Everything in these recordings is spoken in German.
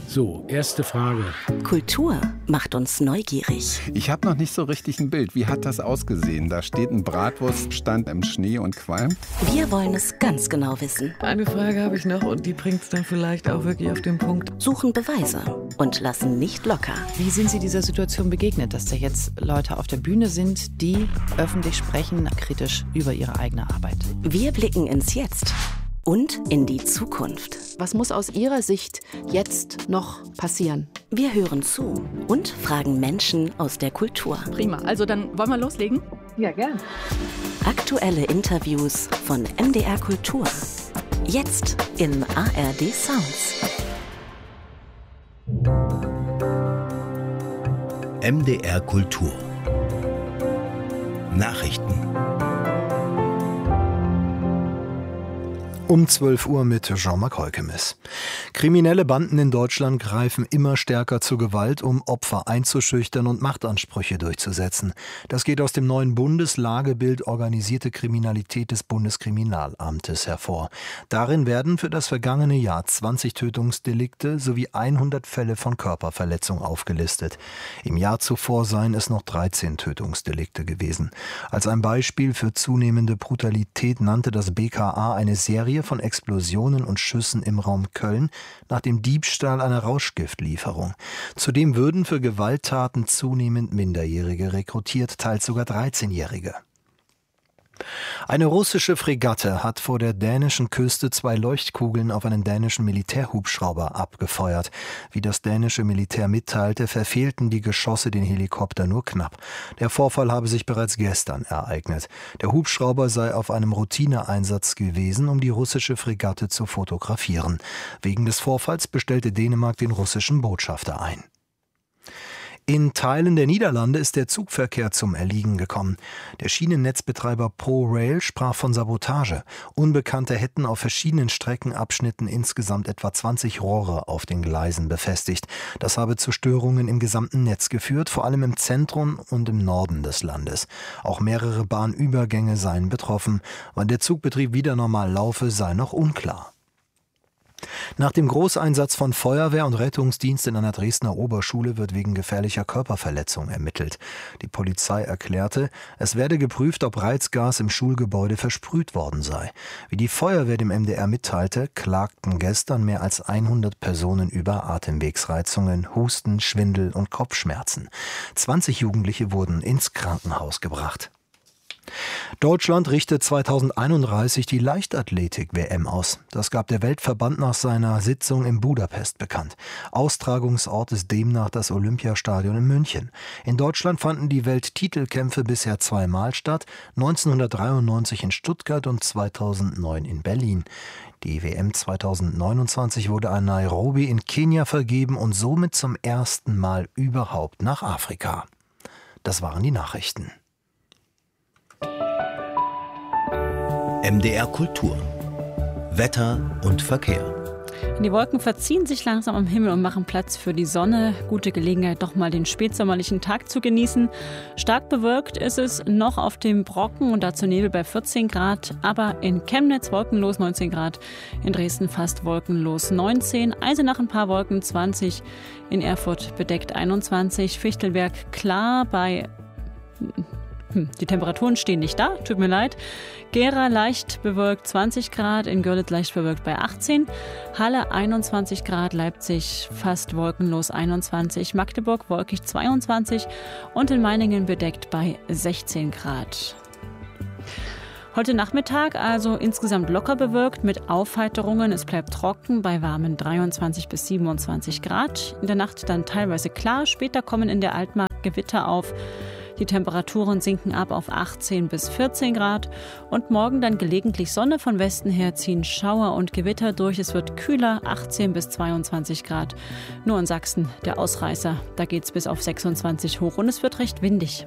So, erste Frage. Kultur macht uns neugierig. Ich habe noch nicht so richtig ein Bild. Wie hat das ausgesehen? Da steht ein Bratwurststand im Schnee und qualmt. Wir wollen es ganz genau wissen. Eine Frage habe ich noch und die bringt es dann vielleicht auch wirklich auf den Punkt. Suchen Beweise und lassen nicht locker. Wie sind Sie dieser Situation begegnet, dass da jetzt Leute auf der Bühne sind, die öffentlich sprechen, kritisch über ihre eigene Arbeit? Wir blicken ins Jetzt und in die Zukunft. Was muss aus Ihrer Sicht jetzt noch passieren? Wir hören zu und fragen Menschen aus der Kultur. Prima, also dann wollen wir loslegen? Ja, gern. Aktuelle Interviews von MDR Kultur. Jetzt in ARD Sounds. MDR Kultur. Nachrichten. Um 12 Uhr mit Jean-Marc Heukemes. Kriminelle Banden in Deutschland greifen immer stärker zu Gewalt, um Opfer einzuschüchtern und Machtansprüche durchzusetzen. Das geht aus dem neuen Bundeslagebild Organisierte Kriminalität des Bundeskriminalamtes hervor. Darin werden für das vergangene Jahr 20 Tötungsdelikte sowie 100 Fälle von Körperverletzung aufgelistet. Im Jahr zuvor seien es noch 13 Tötungsdelikte gewesen. Als ein Beispiel für zunehmende Brutalität nannte das BKA eine Serie von Explosionen und Schüssen im Raum Köln nach dem Diebstahl einer Rauschgiftlieferung. Zudem würden für Gewalttaten zunehmend Minderjährige rekrutiert, teils sogar 13-Jährige. Eine russische Fregatte hat vor der dänischen Küste 2 Leuchtkugeln auf einen dänischen Militärhubschrauber abgefeuert. Wie das dänische Militär mitteilte, verfehlten die Geschosse den Helikopter nur knapp. Der Vorfall habe sich bereits gestern ereignet. Der Hubschrauber sei auf einem Routineeinsatz gewesen, um die russische Fregatte zu fotografieren. Wegen des Vorfalls bestellte Dänemark den russischen Botschafter ein. In Teilen der Niederlande ist der Zugverkehr zum Erliegen gekommen. Der Schienennetzbetreiber ProRail sprach von Sabotage. Unbekannte hätten auf verschiedenen Streckenabschnitten insgesamt etwa 20 Rohre auf den Gleisen befestigt. Das habe zu Störungen im gesamten Netz geführt, vor allem im Zentrum und im Norden des Landes. Auch mehrere Bahnübergänge seien betroffen. Wann der Zugbetrieb wieder normal laufe, sei noch unklar. Nach dem Großeinsatz von Feuerwehr und Rettungsdienst in einer Dresdner Oberschule wird wegen gefährlicher Körperverletzung ermittelt. Die Polizei erklärte, es werde geprüft, ob Reizgas im Schulgebäude versprüht worden sei. Wie die Feuerwehr dem MDR mitteilte, klagten gestern mehr als 100 Personen über Atemwegsreizungen, Husten, Schwindel und Kopfschmerzen. 20 Jugendliche wurden ins Krankenhaus gebracht. Deutschland richtet 2031 die Leichtathletik-WM aus. Das gab der Weltverband nach seiner Sitzung in Budapest bekannt. Austragungsort ist demnach das Olympiastadion in München. In Deutschland fanden die Welttitelkämpfe bisher 2-mal statt, 1993 in Stuttgart und 2009 in Berlin. Die WM 2029 wurde an Nairobi in Kenia vergeben und somit zum ersten Mal überhaupt nach Afrika. Das waren die Nachrichten. MDR Kultur. Wetter und Verkehr. Die Wolken verziehen sich langsam am Himmel und machen Platz für die Sonne. Gute Gelegenheit, doch mal den spätsommerlichen Tag zu genießen. Stark bewölkt ist es noch auf dem Brocken und dazu Nebel bei 14 Grad. Aber in Chemnitz wolkenlos 19 Grad, in Dresden fast wolkenlos 19, Eisenach ein paar Wolken 20, in Erfurt bedeckt 21, Fichtelberg klar bei... Die Temperaturen stehen nicht da, tut mir leid. Gera leicht bewölkt 20 Grad, in Görlitz leicht bewölkt bei 18, Halle 21 Grad, Leipzig fast wolkenlos 21, Magdeburg wolkig 22 und in Meiningen bedeckt bei 16 Grad. Heute Nachmittag also insgesamt locker bewölkt mit Aufheiterungen. Es bleibt trocken bei warmen 23 bis 27 Grad. In der Nacht dann teilweise klar, später kommen in der Altmark Gewitter auf. Die Temperaturen sinken ab auf 18 bis 14 Grad und morgen dann gelegentlich Sonne, von Westen her ziehen Schauer und Gewitter durch. Es wird kühler, 18 bis 22 Grad. Nur in Sachsen, der Ausreißer, da geht's bis auf 26 hoch und es wird recht windig.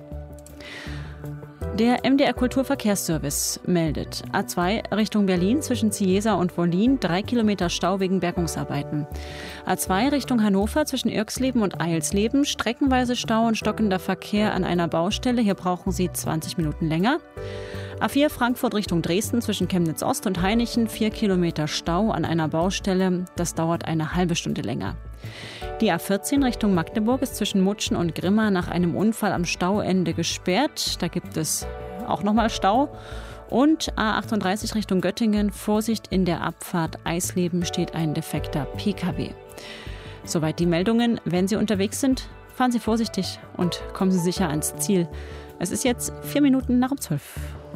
Der MDR Kulturverkehrsservice meldet A2 Richtung Berlin zwischen Ziesa und Wollin 3 Kilometer Stau wegen Bergungsarbeiten. A2 Richtung Hannover zwischen Irxleben und Eilsleben streckenweise Stau und stockender Verkehr an einer Baustelle. Hier brauchen Sie 20 Minuten länger. A4 Frankfurt Richtung Dresden zwischen Chemnitz Ost und Hainichen 4 Kilometer Stau an einer Baustelle. Das dauert eine halbe Stunde länger. Die A14 Richtung Magdeburg ist zwischen Mutschen und Grimma nach einem Unfall am Stauende gesperrt. Da gibt es auch nochmal Stau. Und A38 Richtung Göttingen, Vorsicht in der Abfahrt Eisleben steht ein defekter Pkw. Soweit die Meldungen. Wenn Sie unterwegs sind, fahren Sie vorsichtig und kommen Sie sicher ans Ziel. Es ist jetzt 4 Minuten nach 12.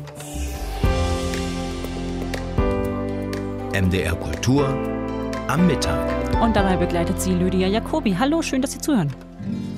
MDR Kultur am Mittag. Und dabei begleitet Sie Lydia Jacobi. Hallo, schön, dass Sie zuhören.